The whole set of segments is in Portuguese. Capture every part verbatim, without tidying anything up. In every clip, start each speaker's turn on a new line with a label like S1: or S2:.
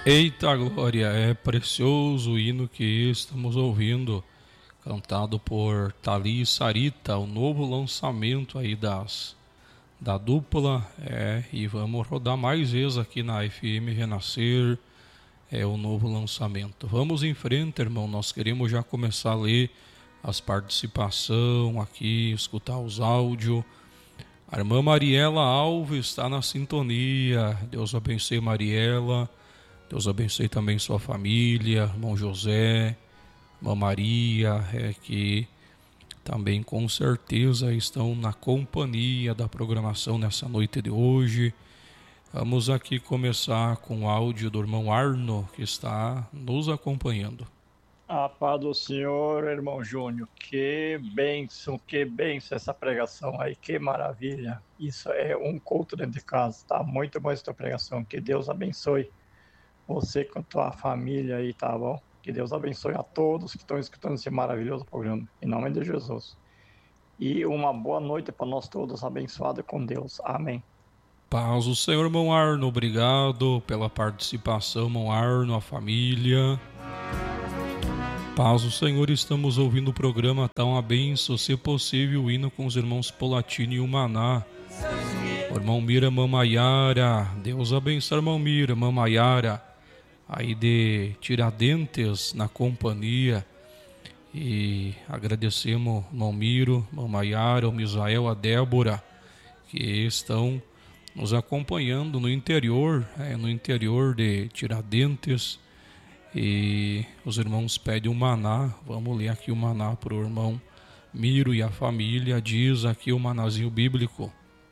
S1: Eita glória, é precioso o hino que estamos ouvindo, cantado por Thalí e Sarita, o novo lançamento aí das, da dupla, é, e vamos rodar mais vezes aqui na F M Renascer, é o novo lançamento. Vamos em frente, irmão, nós queremos já começar a ler as participações aqui, escutar os áudios. A irmã Mariela Alves está na sintonia, Deus abençoe Mariela. Deus abençoe também sua família, irmão José, irmã Maria, é, que também com certeza estão na companhia da programação nessa noite de hoje. Vamos aqui começar com o áudio do irmão Arno, que está nos acompanhando.
S2: A paz do Senhor, irmão Júnior, que bênção, que bênção essa pregação aí, que maravilha. Isso é um culto dentro de casa, tá muito boa essa pregação, que Deus abençoe você com a tua família aí, tá bom? Que Deus abençoe a todos que estão escutando esse maravilhoso programa, em nome de Jesus. E uma boa noite para nós todos, abençoados com Deus. Amém.
S1: Paz do Senhor, irmão Arno, obrigado pela participação, irmão Arno, a família. Paz do Senhor, estamos ouvindo o programa Tão a Benção, se possível, o hino com os irmãos Polatini e o Maná. O irmão Mira, irmã Maiara, Deus abençoe, irmão Mira, irmã Maiara, aí de Tiradentes, na companhia, e agradecemos o irmão Miro, irmão Maiara, o Misael, a Débora, que estão nos acompanhando no interior, é, no interior de Tiradentes, e os irmãos pedem o maná. Vamos ler aqui o maná para o irmão Miro e a família. Diz aqui o manazinho bíblico: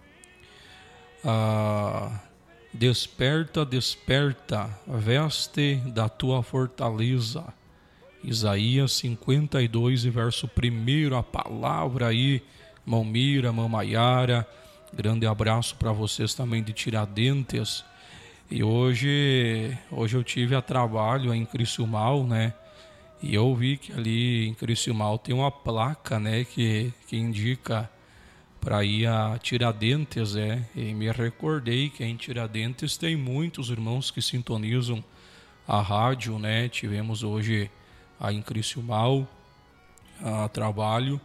S1: ah, desperta, desperta, veste da tua fortaleza. Isaías cinquenta e dois, verso primeiro, a palavra aí, irmão Mira, irmã Maiara, grande abraço para vocês também de Tiradentes. E hoje, hoje eu tive a trabalho em Criciúmal, né? E eu vi que ali em Criciúmal tem uma placa, né? Que, que indica para ir a Tiradentes, é. E me recordei que em Tiradentes tem muitos irmãos que sintonizam a rádio, né? Tivemos hoje aí em Criciúmal a trabalho.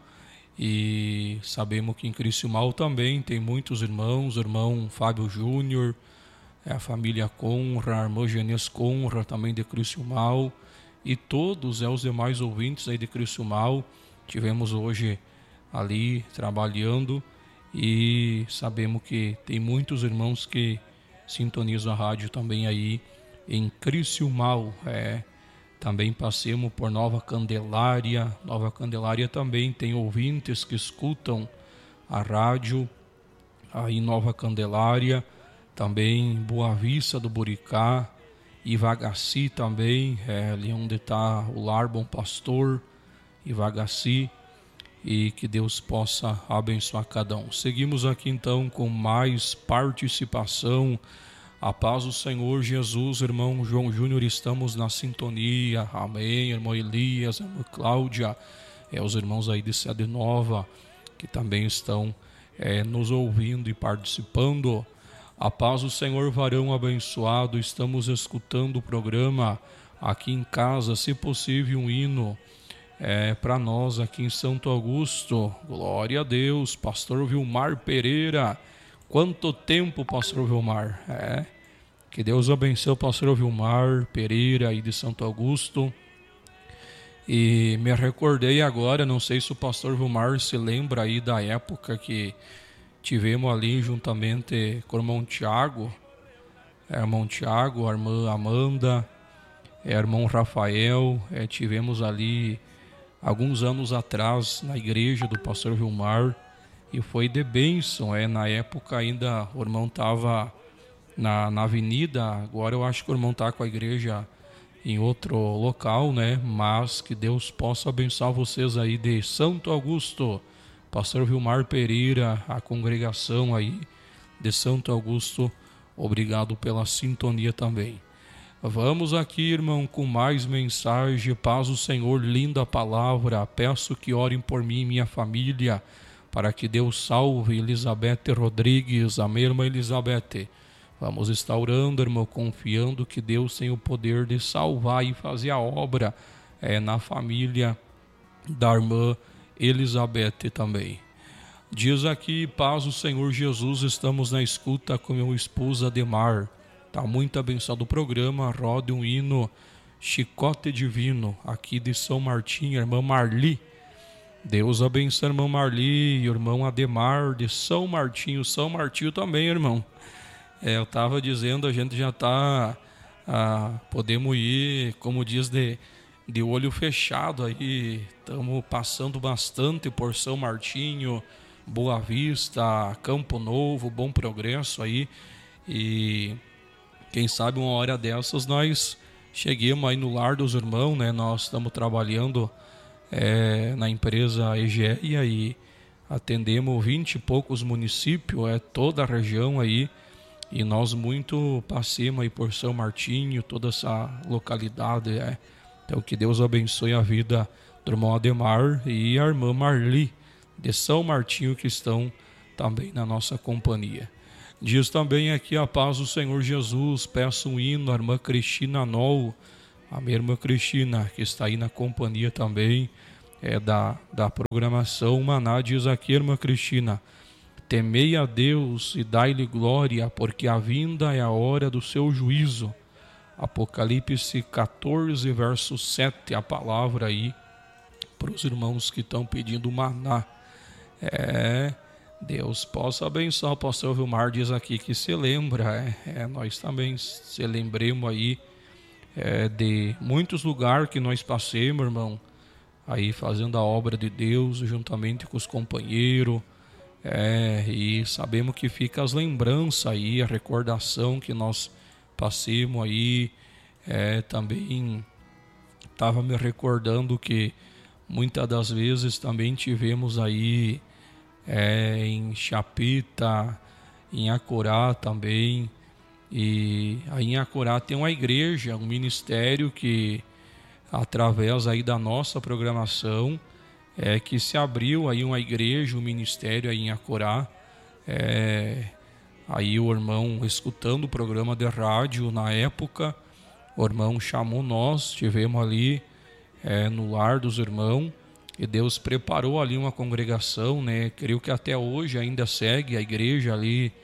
S1: E sabemos que em Criciúmal também tem muitos irmãos, o irmão Fábio Júnior, é a família Conra, a irmã Genês Conra, também de Criciúmal, e todos é, os demais ouvintes aí de Criciúmal. Tivemos hoje ali trabalhando e sabemos que tem muitos irmãos que sintonizam a rádio também aí em Criciúmal. É, também passemos por Nova Candelária, Nova Candelária também tem ouvintes que escutam a rádio aí em Nova Candelária. Também Boa Vista do Buricá, Ivagaci também, é ali onde está o Lar Bom Pastor, Ivagaci, e que Deus possa abençoar cada um. Seguimos aqui então com mais participação. A paz do Senhor Jesus, irmão João Júnior, estamos na sintonia, amém, irmão Elias, irmã Cláudia, é, os irmãos aí de Sede Nova, que também estão é, nos ouvindo e participando. A paz do Senhor, varão abençoado, estamos escutando o programa aqui em casa, se possível um hino é, para nós aqui em Santo Augusto. Glória a Deus, pastor Vilmar Pereira. Quanto tempo, pastor Vilmar? É, que Deus abençoe o pastor Vilmar Pereira aí de Santo Augusto. E me recordei agora, não sei se o pastor Vilmar se lembra aí da época que tivemos ali juntamente com o irmão Tiago, é, irmão Tiago, a irmã Amanda, é, irmão Rafael, é, tivemos ali alguns anos atrás na igreja do pastor Vilmar, e foi de bênção. É, na época ainda o irmão estava na, na avenida, agora eu acho que o irmão está com a igreja em outro local, né? Mas que Deus possa abençoar vocês aí de Santo Augusto. Pastor Vilmar Pereira, a congregação aí de Santo Augusto, obrigado pela sintonia também. Vamos aqui, irmão, com mais mensagem. Paz do Senhor, linda palavra. Peço que orem por mim e minha família, para que Deus salve Elizabeth Rodrigues. Amém, irmã Elizabeth. Vamos estar orando, irmão, confiando que Deus tem o poder de salvar e fazer a obra é, na família da irmã Elizabeth também. Diz aqui, paz do Senhor Jesus, estamos na escuta com meu esposo Ademar. Está muito abençoado o programa, roda um hino Chicote Divino, aqui de São Martim, irmã Marli. Deus abençoe a irmã Marli, irmão Ademar de São Martinho, São Martinho também, irmão. É, eu estava dizendo, a gente já está, ah, podemos ir, como diz, de, de olho fechado aí, estamos passando bastante por São Martinho, Boa Vista, Campo Novo, Bom Progresso aí, e quem sabe uma hora dessas nós cheguemos aí no lar dos irmãos, né? Nós estamos trabalhando é, na empresa Egea e atendemos vinte e poucos municípios, é toda a região aí. E nós muito passemos aí por São Martinho, toda essa localidade. É. Então que Deus abençoe a vida do irmão Ademar e a irmã Marli de São Martinho, que estão também na nossa companhia. Diz também aqui a paz do Senhor Jesus, peço um hino à irmã Cristina Nol, a minha irmã Cristina, que está aí na companhia também é, da, da programação Maná. Diz aqui, irmã Cristina: temei a Deus e dai-lhe glória, porque a vinda é a hora do seu juízo. Apocalipse catorze, verso sete, a palavra aí para os irmãos que estão pedindo maná. É, Deus possa abençoar. O pastor Vilmar diz aqui que se lembra, é, é, nós também se lembremos aí é, de muitos lugares que nós passemos, irmão, aí fazendo a obra de Deus, juntamente com os companheiros. É, e sabemos que fica as lembranças aí, a recordação que nós passemos aí. É, também estava me recordando que muitas das vezes também tivemos aí é, em Chapita, em Acorá também. E aí em Acorá tem uma igreja, um ministério que através aí da nossa programação É, que se abriu aí uma igreja, um ministério aí em Acorá. É, aí o irmão, escutando o programa de rádio na época, o irmão chamou nós, estivemos ali é, no lar dos irmãos, e Deus preparou ali uma congregação, né? Creio que até hoje ainda segue a igreja ali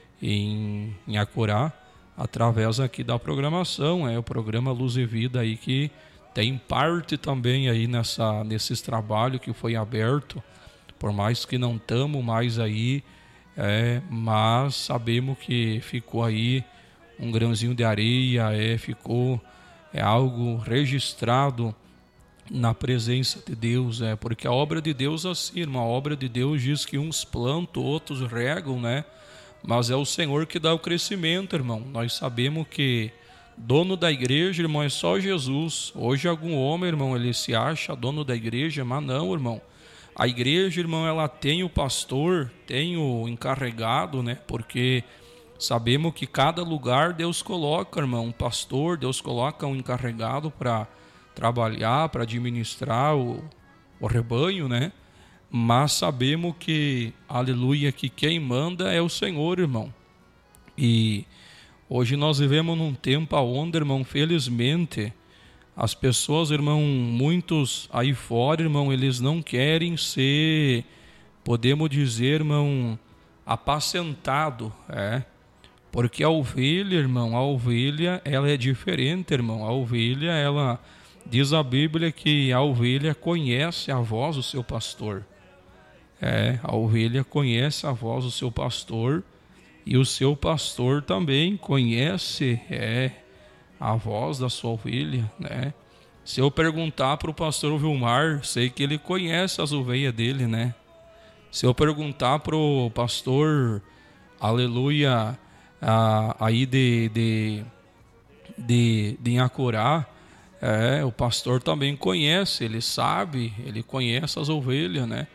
S1: em, em Acorá, através aqui da programação, é o programa Luz e Vida aí que tem parte também aí nessa, nesses trabalhos que foi aberto, por mais que não estamos mais aí, é, mas sabemos que ficou aí um grãozinho de areia, é, ficou é, algo registrado na presença de Deus, é, porque a obra de Deus, assim, irmão, a obra de Deus diz que uns plantam, outros regam, né? Mas é o Senhor que dá o crescimento, irmão. Nós sabemos que dono da igreja, irmão, é só Jesus. Hoje algum homem, irmão, ele se acha dono da igreja, mas não, irmão. A igreja, irmão, ela tem o pastor, tem o encarregado, né? Porque sabemos que cada lugar Deus coloca, irmão, um pastor, Deus coloca um encarregado para trabalhar, para administrar o, o rebanho, né? Mas sabemos que, aleluia, que quem manda é o Senhor, irmão. E hoje nós vivemos num tempo onde, irmão, felizmente, as pessoas, irmão, muitos aí fora, irmão, eles não querem ser, podemos dizer, irmão, apacentado, é. Porque a ovelha, irmão, a ovelha, ela é diferente, irmão. A ovelha, ela, diz a Bíblia que a ovelha conhece a voz do seu pastor. É, a ovelha conhece a voz do seu pastor. E o seu pastor também conhece é, a voz da sua ovelha, né? Se eu perguntar para o pastor Vilmar, sei que ele conhece as ovelhas dele, né? Se eu perguntar para o pastor, aleluia, a, aí de, de, de, de Inhacorá, é, o pastor também conhece, ele sabe, ele conhece as ovelhas, né?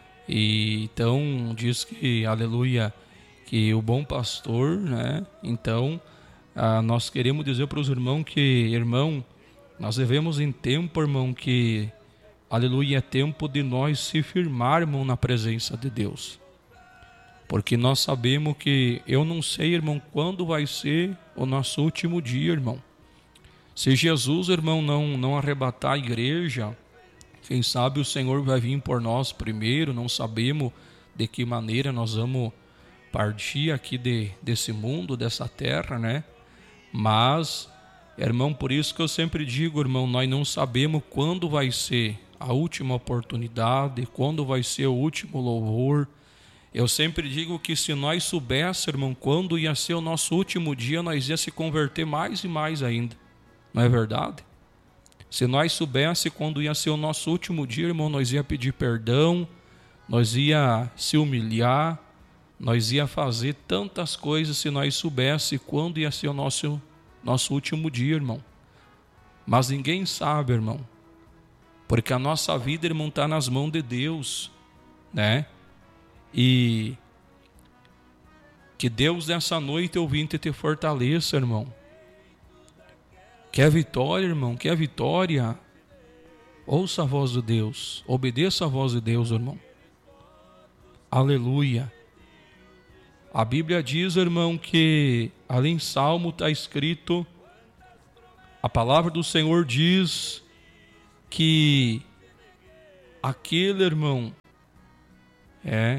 S1: E então diz que, aleluia, que o bom pastor, né? Então, ah, nós queremos dizer para os irmãos que, irmão, nós vivemos em tempo, irmão, que, aleluia, é tempo de nós se firmarmos na presença de Deus. Porque nós sabemos que, eu não sei, irmão, quando vai ser o nosso último dia, irmão. Se Jesus, irmão, não, não arrebatar a igreja, quem sabe o Senhor vai vir por nós primeiro, não sabemos de que maneira nós vamos partir aqui de, desse mundo, dessa terra, né? Mas, irmão, por isso que eu sempre digo, irmão, nós não sabemos quando vai ser a última oportunidade, quando vai ser o último louvor. Eu sempre digo que se nós soubéssemos, irmão, quando ia ser o nosso último dia, nós ia se converter mais e mais ainda. Não é verdade? Se nós soubéssemos quando ia ser o nosso último dia, irmão, nós ia pedir perdão, nós ia se humilhar, nós ia fazer tantas coisas se nós soubéssemos quando ia ser o nosso, nosso último dia, irmão. Mas ninguém sabe, irmão. Porque a nossa vida, irmão, está nas mãos de Deus, né? E que Deus nessa noite ouvinte te fortaleça, irmão. Quer vitória, irmão? Quer vitória? Ouça a voz de Deus. Obedeça a voz de Deus, irmão. Aleluia. A Bíblia diz, irmão, que ali em Salmo está escrito, a palavra do Senhor diz que aquele, irmão, é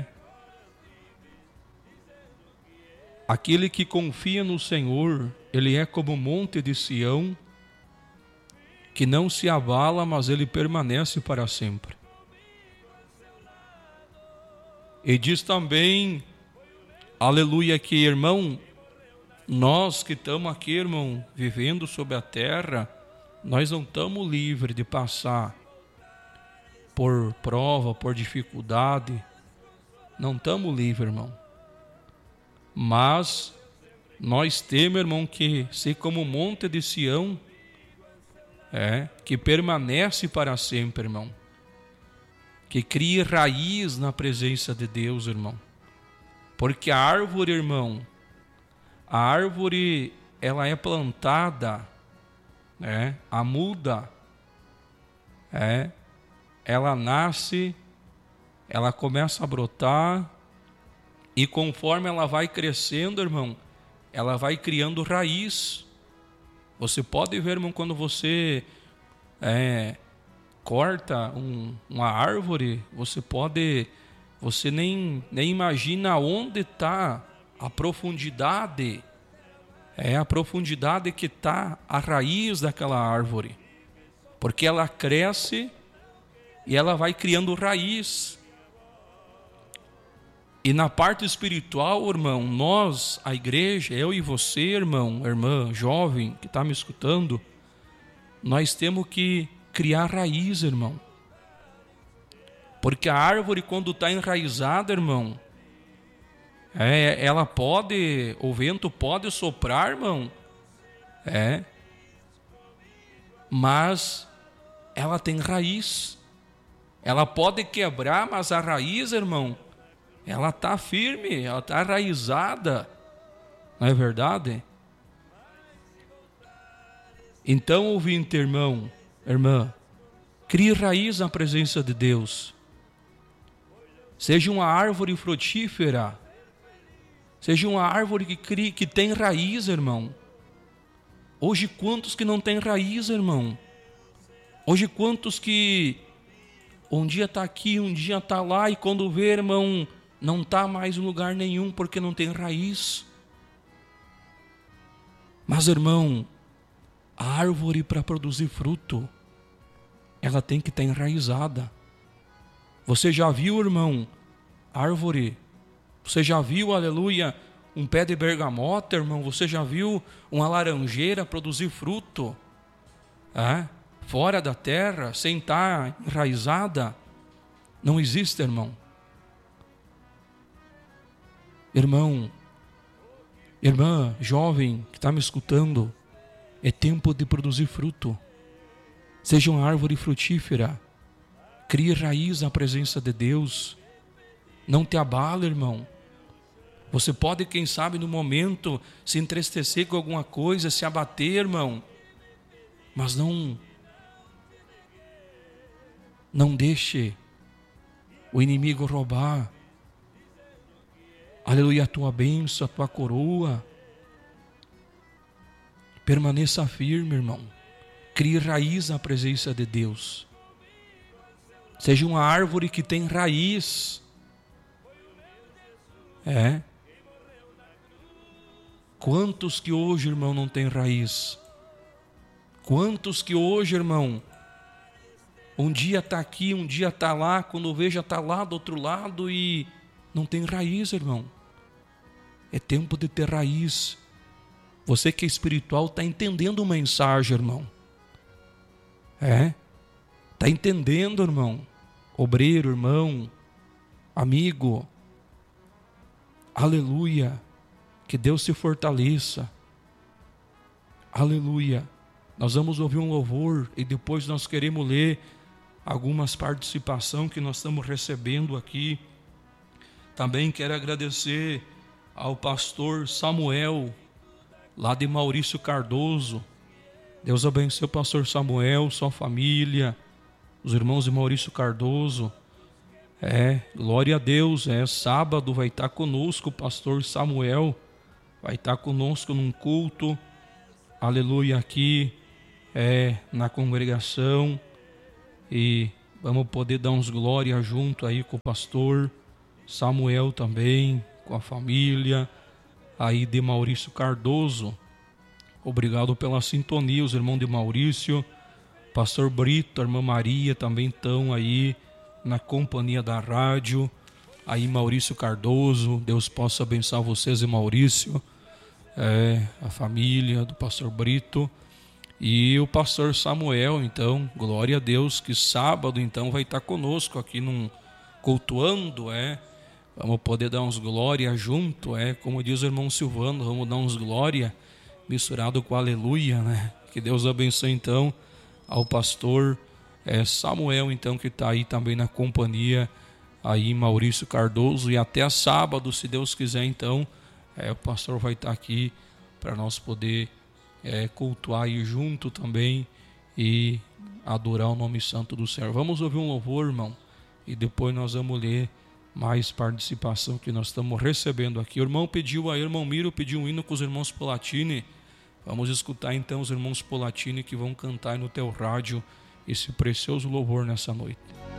S1: aquele que confia no Senhor, ele é como o monte de Sião, que não se abala, mas ele permanece para sempre. E diz também, aleluia, que, irmão, nós que estamos aqui, irmão, vivendo sobre a terra, nós não estamos livres de passar por prova, por dificuldade. Não estamos livres, irmão. Mas nós temos, irmão, que ser como o monte de Sião, é, que permanece para sempre, irmão. Que cria raiz na presença de Deus, irmão. Porque a árvore, irmão, a árvore, ela é plantada, é, a muda, é, ela nasce, ela começa a brotar, e conforme ela vai crescendo, irmão, ela vai criando raiz. Você pode ver, irmão, quando você é, corta um, uma árvore, você pode, você nem, nem imagina onde está a profundidade, é a profundidade que está a raiz daquela árvore, porque ela cresce e ela vai criando raiz. E na parte espiritual, irmão, nós, a igreja, eu e você, irmão, irmã, jovem, que está me escutando, nós temos que criar raiz, irmão. Porque a árvore, quando está enraizada, irmão, é, ela pode, o vento pode soprar, irmão, é, mas ela tem raiz. Ela pode quebrar, mas a raiz, irmão, ela está firme, ela está enraizada, não é verdade? Então, ouvinte, irmão, irmã, crie raiz na presença de Deus. Seja uma árvore frutífera, seja uma árvore que, crie, que tem raiz, irmão. Hoje, quantos que não tem raiz, irmão? Hoje, quantos que um dia está aqui, um dia está lá, e quando vê, irmão, não está mais em lugar nenhum porque não tem raiz. Mas, irmão, a árvore para produzir fruto, ela tem que estar enraizada. Você já viu, irmão, árvore? Você já viu, aleluia, um pé de bergamota, irmão? Você já viu uma laranjeira produzir fruto? É? Fora da terra, sem estar enraizada? Não existe, irmão. Irmão, irmã, jovem que está me escutando, é tempo de produzir fruto. Seja uma árvore frutífera. Crie raiz na presença de Deus. Não te abala, irmão. Você pode, quem sabe, no momento, se entristecer com alguma coisa, se abater, irmão. Mas não, não deixe o inimigo roubar aleluia, a tua bênção, a tua coroa. Permaneça firme, irmão. Crie raiz na presença de Deus. Seja uma árvore que tem raiz. É. Quantos que hoje, irmão, não tem raiz? Quantos que hoje, irmão, um dia está aqui, um dia está lá, quando veja está lá do outro lado e não tem raiz, irmão. É tempo de ter raiz. Você que é espiritual está entendendo a mensagem, irmão. É? Está entendendo, irmão? Obreiro, irmão, amigo. Aleluia. Que Deus se fortaleça. Aleluia. Nós vamos ouvir um louvor e depois nós queremos ler algumas participações que nós estamos recebendo aqui. Também quero agradecer ao pastor Samuel, lá de Maurício Cardoso. Deus abençoe o pastor Samuel, sua família, os irmãos de Maurício Cardoso. É, glória a Deus. É, sábado vai estar conosco o pastor Samuel. Vai estar conosco num culto, aleluia, aqui é, na congregação. E vamos poder dar uns glórias junto aí com o pastor Samuel também, com a família aí de Maurício Cardoso. Obrigado pela sintonia, os irmãos de Maurício, pastor Brito, a irmã Maria também estão aí na companhia da rádio. Aí Maurício Cardoso, Deus possa abençoar vocês e Maurício, é, a família do pastor Brito e o pastor Samuel. Então, glória a Deus, que sábado então vai estar conosco aqui num cultuando, é, vamos poder dar uns glória junto, é, como diz o irmão Silvano, vamos dar uns glória misturado com aleluia, né? Que Deus abençoe então ao pastor é, Samuel, então, que está aí também na companhia aí Maurício Cardoso, e até sábado, se Deus quiser, então, é, o pastor vai estar aqui para nós poder é, cultuar aí junto também e adorar o nome santo do Senhor. Vamos ouvir um louvor, irmão, e depois nós vamos ler mais participação que nós estamos recebendo aqui. O irmão pediu, aí o irmão Miro pediu um hino com os irmãos Polatini. Vamos escutar então os irmãos Polatini que vão cantar no teu rádio esse precioso louvor nessa noite.